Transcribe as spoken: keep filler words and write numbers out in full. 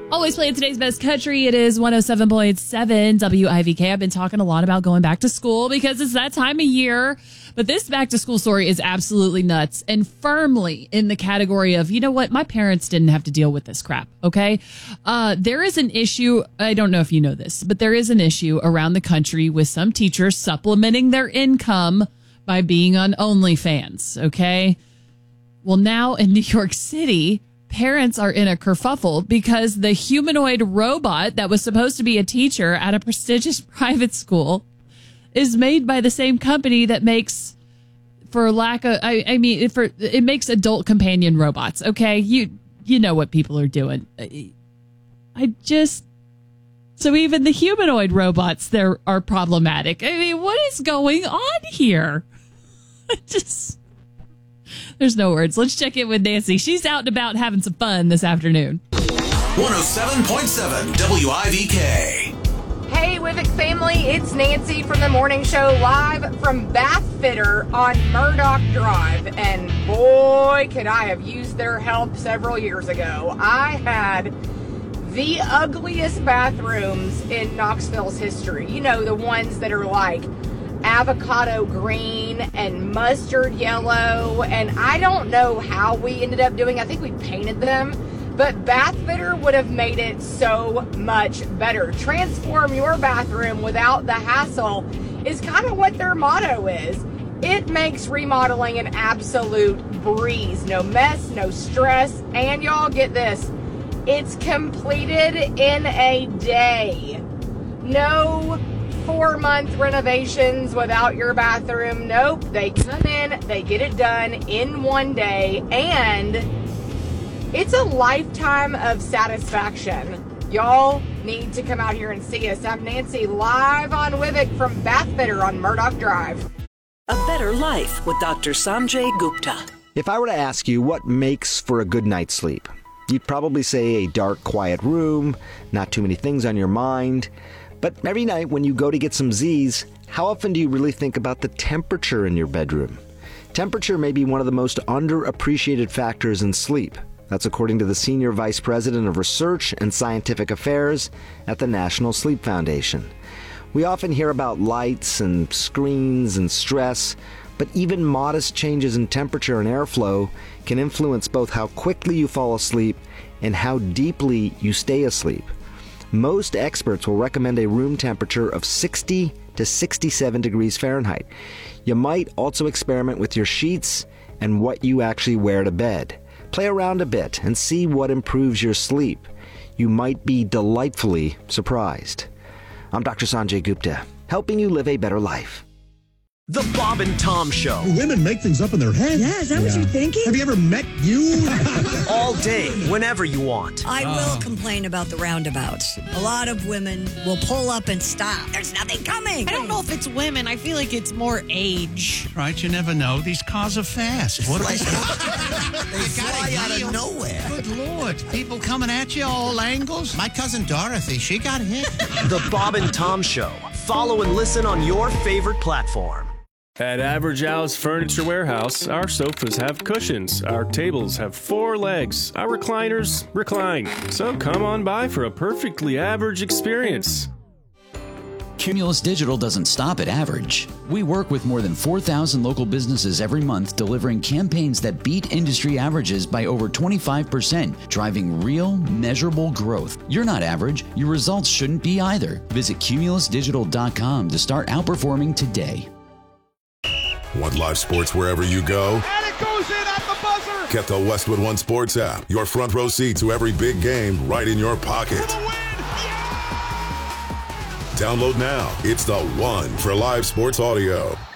Always playing today's best country. It is one oh seven point seven W I V K. I've been talking a lot about going back to school because it's that time of year. But this back to school story is absolutely nuts and firmly in the category of, you know what? My parents didn't have to deal with this crap. Okay. Uh, there is an issue. I don't know if you know this, but there is an issue around the country with some teachers supplementing their income by being on OnlyFans. Okay. Well, now in New York City, parents are in a kerfuffle because the humanoid robot that was supposed to be a teacher at a prestigious private school is made by the same company that makes, for lack of, I, I mean, for it makes adult companion robots. Okay, you you know what people are doing. I, I just so even the humanoid robots there are problematic. I mean, what is going on here? I just. There's no words. Let's check in with Nancy. She's out and about having some fun this afternoon. one oh seven point seven W I V K. Hey, Wivic family. It's Nancy from the morning show live from Bath Fitter on Murdoch Drive. And boy, could I have used their help several years ago. I had the ugliest bathrooms in Knoxville's history. You know, the ones that are like avocado green and mustard yellow, and I don't know how we ended up doing. I think we painted them, but Bath Fitter would have made it so much better. Transform your bathroom without the hassle is kind of what their motto is. It makes remodeling an absolute breeze. No mess, no stress, and y'all get this, it's completed in a day. No four-month renovations without your bathroom. Nope. They come in, they get it done in one day, and it's a lifetime of satisfaction. Y'all need to come out here and see us. I'm Nancy, live on Wivic from Bath Fitter on Murdoch Drive. A better life with Doctor Sanjay Gupta. If I were to ask you what makes for a good night's sleep, you'd probably say a dark, quiet room, not too many things on your mind. But every night when you go to get some Z's, how often do you really think about the temperature in your bedroom? Temperature may be one of the most underappreciated factors in sleep. That's according to the Senior Vice President of Research and Scientific Affairs at the National Sleep Foundation. We often hear about lights and screens and stress, but even modest changes in temperature and airflow can influence both how quickly you fall asleep and how deeply you stay asleep. Most experts will recommend a room temperature of sixty to sixty-seven degrees Fahrenheit. You might also experiment with your sheets and what you actually wear to bed. Play around a bit and see what improves your sleep. You might be delightfully surprised. I'm Doctor Sanjay Gupta, helping you live a better life. The Bob and Tom Show. Women make things up in their head. Yeah, is that yeah. what you're thinking? Have you ever met you? All day, whenever you want. I oh. will complain about the roundabouts. A lot of women will pull up and stop. There's nothing coming. I don't know if it's women. I feel like it's more age. Right, you never know. These cars are fast. What are they? They fly out of nowhere. Good Lord. People coming at you all angles. My cousin Dorothy, she got hit. The Bob and Tom Show. Follow and listen on your favorite platform. At Average Al's Furniture Warehouse, our sofas have cushions, our tables have four legs, our recliners recline. So come on by for a perfectly average experience. Cumulus Digital doesn't stop at average. We work with more than four thousand local businesses every month, delivering campaigns that beat industry averages by over twenty-five percent, driving real, measurable growth. You're not average. Your results shouldn't be either. Visit cumulus digital dot com to start outperforming today. Want live sports wherever you go? And it goes in at the buzzer! Get the Westwood One Sports app. Your front row seat to every big game right in your pocket. For the win! Yeah! Download now. It's the one for live sports audio.